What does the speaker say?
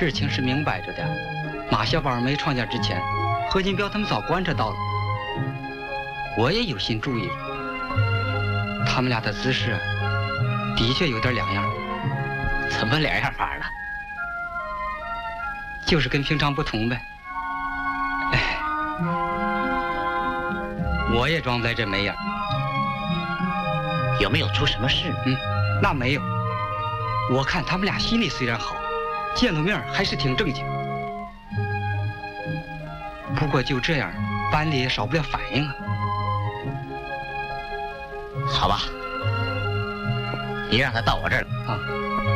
事情是明摆着的，马小宝没创家之前，何金彪他们早观察到了。我也有心注意了，他们俩的姿势的确有点两样。 怎么两样法了？ 就是跟平常不同呗。哎，我也装在这没影。 有没有出什么事？ 那没有。我看他们俩心里虽然好，见了面还是挺正经。不过就这样，班里也少不了反应啊。 好吧，你让他到我这儿啊。